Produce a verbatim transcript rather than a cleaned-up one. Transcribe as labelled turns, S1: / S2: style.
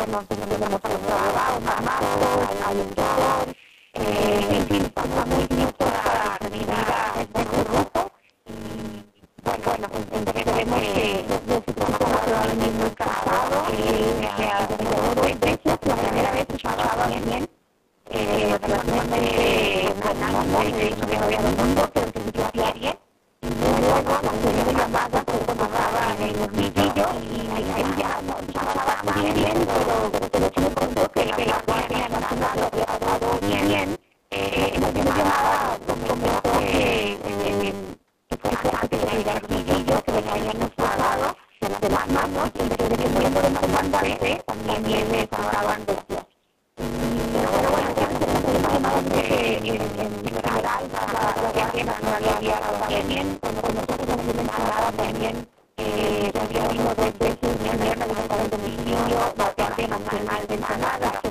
S1: nos tenemos trabajo, mamá, hay un doctor, en fin, estamos muy bien para venir a este grupo. Bueno, bueno, entendemos que los psicólogos ahora mismo encajados, que alrededor de veces, la primera vez escuchaba bien, realmente ganando, de hecho, que no había mundo, pero que se diaria. Y luego la serie de llamadas pues tomaba en el vídeo y ahí ya no estaba bien, bien, pero pero que me contó que la Guardia Nacional lo había dado bien. Eh, la llamada comentó que que fue antes de ir al vídeo que le habían pagado de las manos y después de que muriendo de comandante también le pagaban de pies. Pero bueno, ya que en general la Guardia Nacional había dado bien, con nosotros no se nada también, se había venido dos veces, me habían realizado el domicilio, la Guardia Nacional de